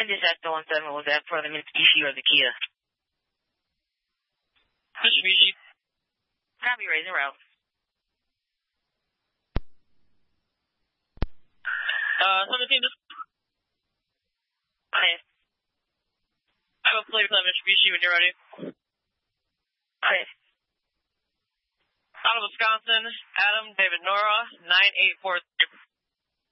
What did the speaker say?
I just asked the 17, was that for the Mitsubishi or the Kia? Mitsubishi. Copy, raising route. 17, just... Okay. I have a plate for that Mitsubishi when you're ready. Okay. Out of Wisconsin, Adam David Nora, 9843.